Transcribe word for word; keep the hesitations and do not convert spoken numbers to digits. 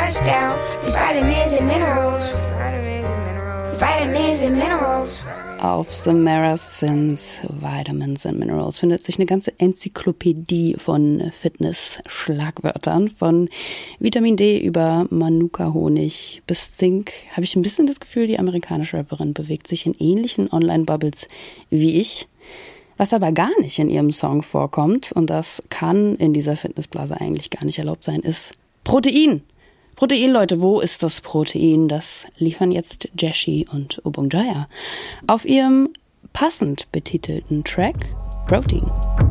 touchdown. These vitamins and minerals. Vitamins and minerals. Vitamins and minerals. Auf Samarasins Vitamins and Minerals findet sich eine ganze Enzyklopädie von Fitness-Schlagwörtern. Von Vitamin D über Manuka-Honig bis Zink habe ich ein bisschen das Gefühl, die amerikanische Rapperin bewegt sich in ähnlichen Online-Bubbles wie ich. Was aber gar nicht in ihrem Song vorkommt, und das kann in dieser Fitnessblase eigentlich gar nicht erlaubt sein, ist Protein. Protein, Leute, wo ist das Protein? Das liefern jetzt Jeshi und Obung Jaya auf ihrem passend betitelten Track Protein.